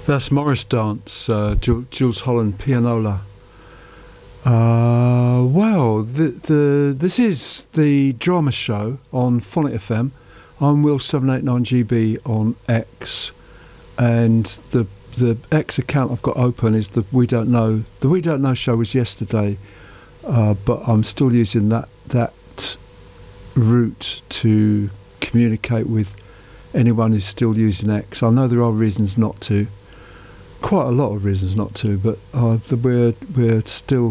That's Morris Dance, Jules Holland Pianola. This is the drama show on Phonic FM. I'm Will789GB on X, and the X account I've got open is the We Don't Know. The We Don't Know show was yesterday, but I'm still using that route to communicate with anyone who's still using X. I know there are reasons not to. Quite a lot of reasons not to, but we're still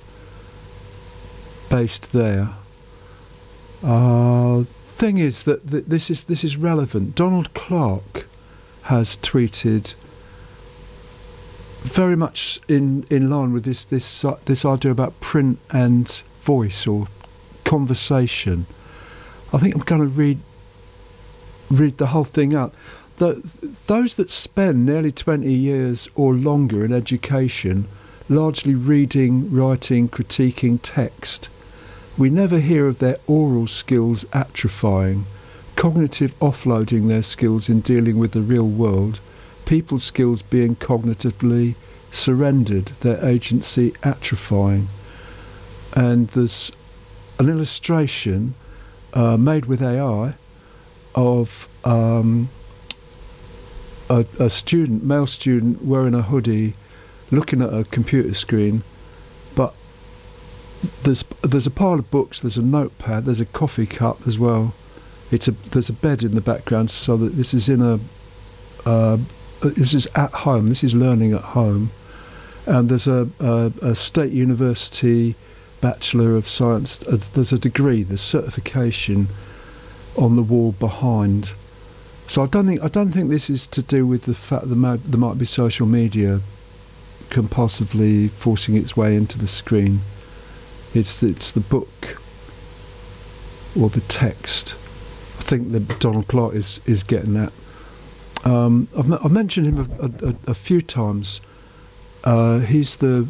based there. Thing is that this is relevant. Donald Clark has tweeted very much in line with this idea about print and voice or conversation. I think I'm going to read the whole thing out. Those that spend nearly 20 years or longer in education, largely reading, writing, critiquing text, we never hear of their oral skills atrophying, cognitive offloading their skills in dealing with the real world, people's skills being cognitively surrendered, their agency atrophying. And there's an illustration made with AI of a student, male student, wearing a hoodie, looking at a computer screen, but there's a pile of books, there's a notepad, there's a coffee cup as well. There's a bed in the background, so that this is this is at home. This is learning at home, and there's a State University Bachelor of Science. There's a degree, there's certification on the wall behind. So I don't think this is to do with the fact that there might be social media compulsively forcing its way into the screen. It's the book or the text. I think that Donald Clark is getting that. I've mentioned him a few times. He's the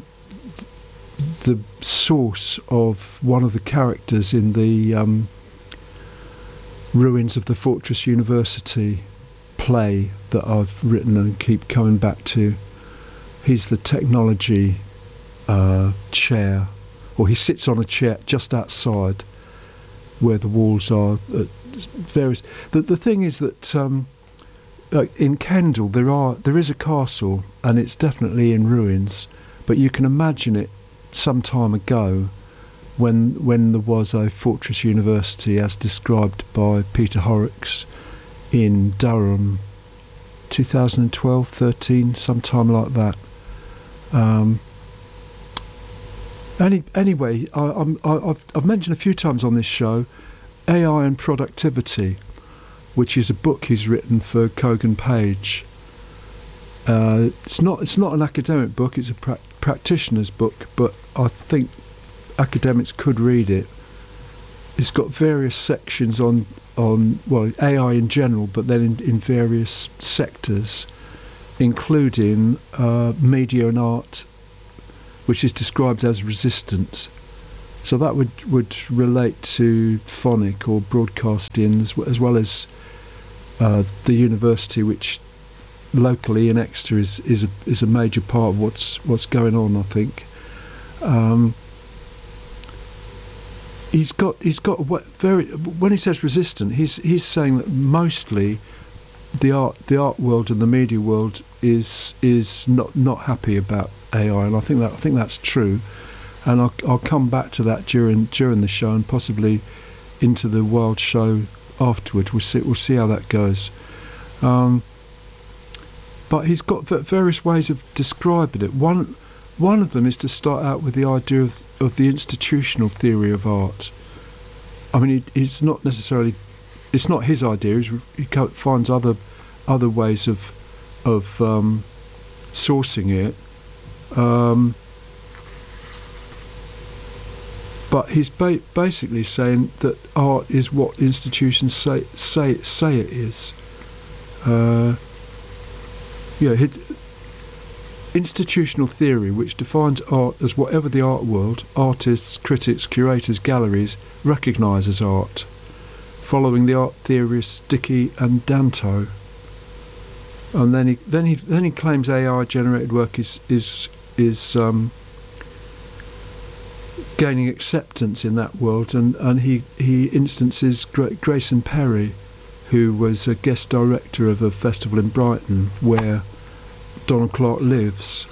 source of one of the characters in the Ruins of the Fortress University play that I've written and keep coming back to. He's the technology chair, or he sits on a chair just outside where the walls are. Various. The thing is that in Kendal there is a castle, and it's definitely in ruins, but you can imagine it some time ago, when there was a Fortress University as described by Peter Horrocks in Durham, 2012, 13, sometime like that. Anyway, I've mentioned a few times on this show AI and Productivity, which is a book he's written for Kogan Page. It's not an academic book, it's a practitioner's book, but I think academics could read it. It's got various sections on AI in general, but then in various sectors, including media and art, which is described as resistant. So that would relate to phonic or broadcasting, as well as the university, which locally in Exeter is a major part of what's going on, I think. He's got when he says resistant, he's saying that mostly the art world and the media world is not happy about AI, and I think that's true, and I'll come back to that during the show and possibly into the wild show afterward. We'll see how that goes. But he's got various ways of describing it. One of them is to start out with the idea of the institutional theory of art. I mean, it's not necessarily, it's not his idea. He finds other ways of sourcing it. But he's basically saying that art is what institutions say it is. Institutional theory, which defines art as whatever the art world, artists, critics, curators, galleries, recognise as art, following the art theorists Dickey and Danto. And then he claims AI generated work is gaining acceptance in that world, and he instances Grayson Perry, who was a guest director of a festival in Brighton where Donald Clark lives.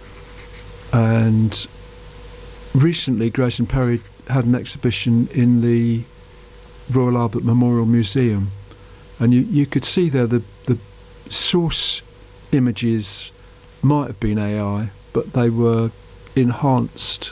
And recently Grayson Perry had an exhibition in the Royal Albert Memorial Museum, and you could see there the source images might have been AI, but they were enhanced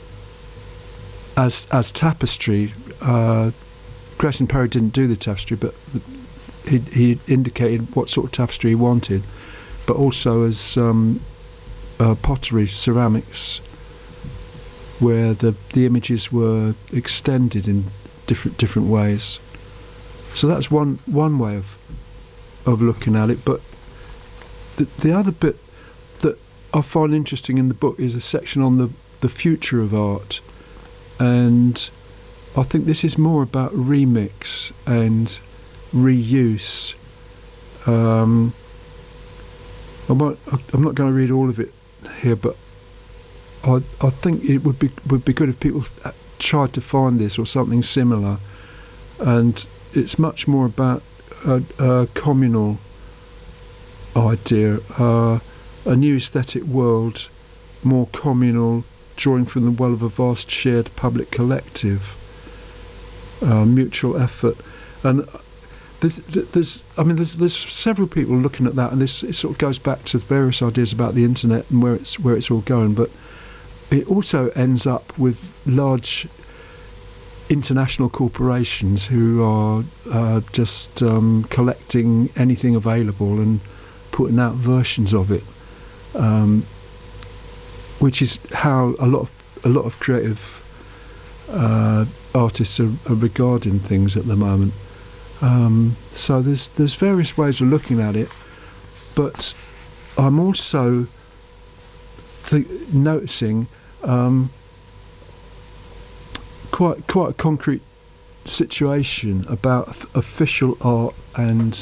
as tapestry. Grayson Perry didn't do the tapestry, but he indicated what sort of tapestry he wanted, but also as pottery, ceramics, where the images were extended in different ways. So that's one way of looking at it. But the other bit that I find interesting in the book is a section on the future of art, and I think this is more about remix and reuse. I'm not going to read all of it here, but I think it would be good if people tried to find this or something similar. And it's much more about a communal idea, a new aesthetic world, more communal, drawing from the well of a vast shared public collective, mutual effort. And there's several people looking at that, and it sort of goes back to various ideas about the internet and where it's all going. But it also ends up with large international corporations who are just collecting anything available and putting out versions of it, which is how a lot of creative artists are regarding things at the moment. So there's various ways of looking at it, but I'm also noticing quite a concrete situation about official art and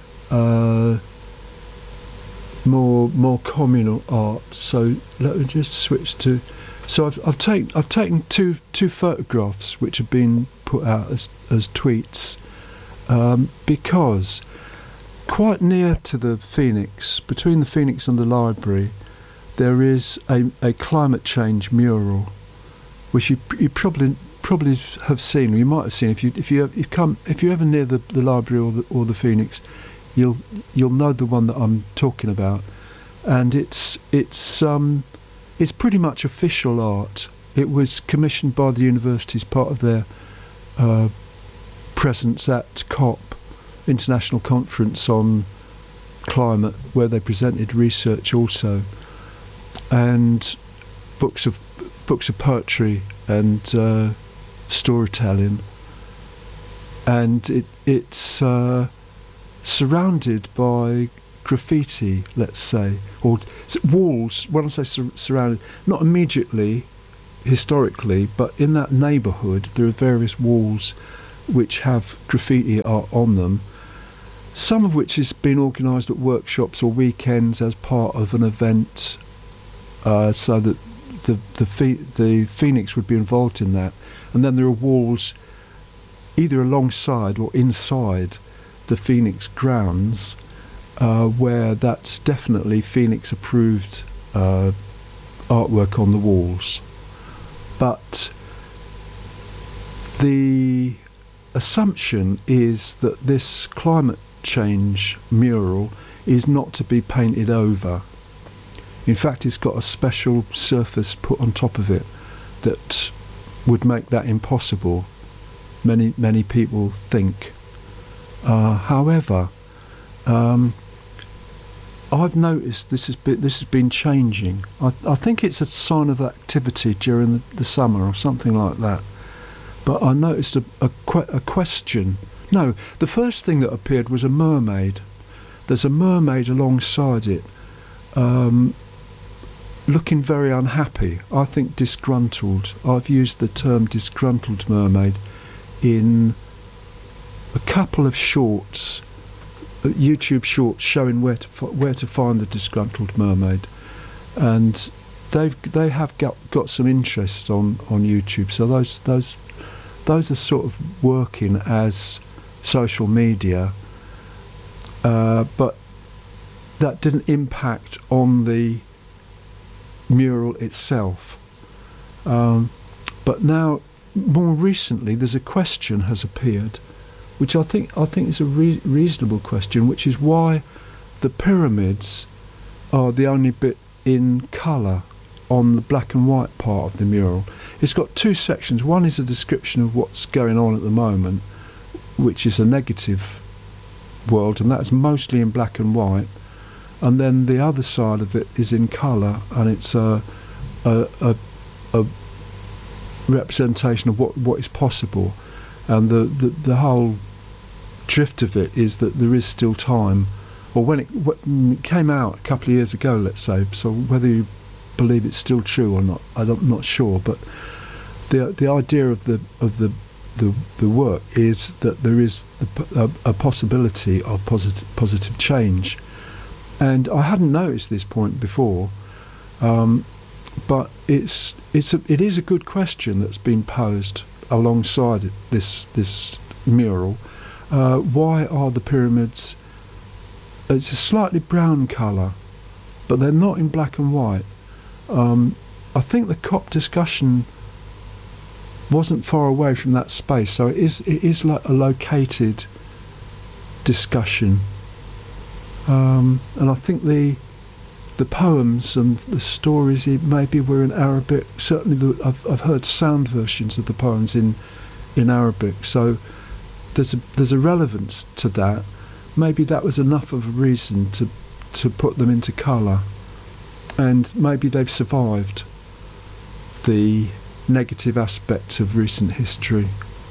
more communal art. So let me just switch to. So I've taken two photographs which have been put out as tweets, because quite near to the Phoenix, between the Phoenix and the library, there is a climate change mural, which you probably have seen, or you might have seen if you're ever near the library or the Phoenix, you'll know the one that I'm talking about, and it's pretty much official art. It was commissioned by the university as part of their presence at COP, International Conference on Climate, where they presented research also, and books of poetry and storytelling, and it's surrounded by graffiti, let's say, or walls. When I say surrounded, not immediately, historically, but in that neighbourhood, there are various walls which have graffiti art on them, some of which has been organised at workshops or weekends as part of an event, so that the Phoenix would be involved in that. And then there are walls either alongside or inside the Phoenix grounds, where that's definitely Phoenix approved artwork on the walls. But the assumption is that this climate change mural is not to be painted over. In fact, it's got a special surface put on top of it that would make that impossible, many people think. However, I've noticed this has been changing. I think it's a sign of activity during the summer or something like that. But I noticed a question. No, the first thing that appeared was a mermaid. There's a mermaid alongside it, looking very unhappy. I think disgruntled. I've used the term disgruntled mermaid in a couple of shorts YouTube shorts showing where to find the disgruntled mermaid, and they have got some interest on YouTube. So those are sort of working as social media, but that didn't impact on the mural itself. But now, more recently, there's a question has appeared, which I think is a reasonable question, which is why the pyramids are the only bit in colour on the black and white part of the mural. It's got two sections. One is a description of what's going on at the moment, which is a negative world, and that's mostly in black and white. And then the other side of it is in colour, and it's a representation of what is possible. And the whole drift of it is that there is still time, or when it came out a couple of years ago, let's say. So whether you believe it's still true or not, I'm not sure. But the idea of the work is that there is a possibility of positive change, and I hadn't noticed this point before. But it is a good question that's been posed alongside this mural. Why are the pyramids? It's a slightly brown colour, but they're not in black and white. I think the COP discussion wasn't far away from that space, so it is like a located discussion. And I think the poems and the stories maybe were in Arabic. Certainly, I've heard sound versions of the poems in Arabic. So there's a relevance to that. Maybe that was enough of a reason to put them into colour, and maybe they've survived the negative aspects of recent history.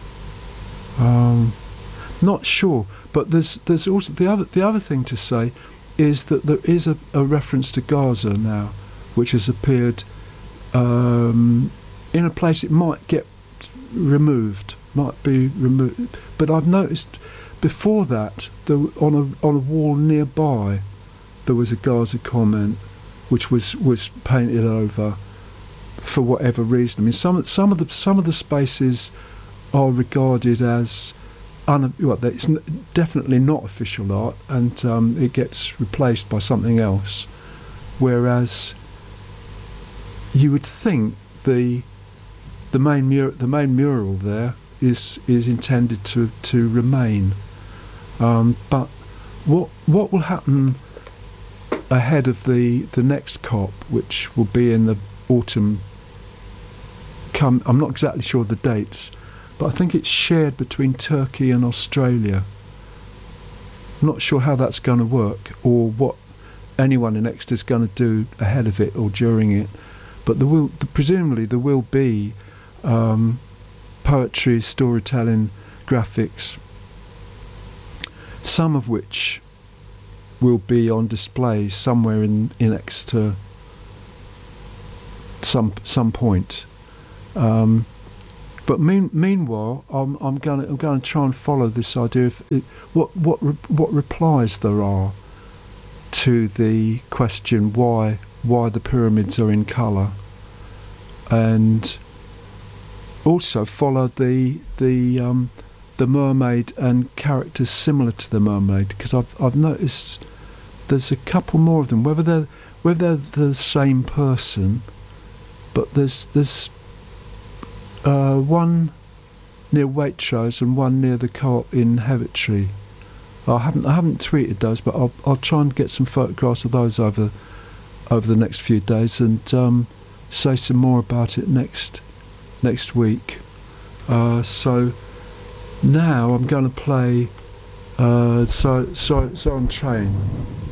Not sure, but there's also the other thing to say is that there is a reference to Gaza now, which has appeared in a place it might get removed, might be removed. But I've noticed before that, on a wall nearby, there was a Gaza comment, which was painted over for whatever reason. I mean, some of the spaces are regarded as it's definitely not official art, and it gets replaced by something else. Whereas you would think the main mural there is intended to remain. But what will happen ahead of the next COP, which will be in the autumn? I'm not exactly sure of the dates, but I think it's shared between Turkey and Australia. I'm not sure how that's going to work, or what anyone in Exeter is going to do ahead of it or during it. But presumably there will be poetry, storytelling, graphics, some of which will be on display somewhere in Exeter some point. But meanwhile, I'm going to try and follow this idea of what replies there are to the question why the pyramids are in colour, and also follow the mermaid and characters similar to the mermaid, because I've noticed there's a couple more of them. Whether they're the same person, but there's one near Waitrose and one near the Co-op in Hevitree. I haven't tweeted those, but I'll try and get some photographs of those over the next few days, and say some more about it next week. So now I'm going to play So on Train.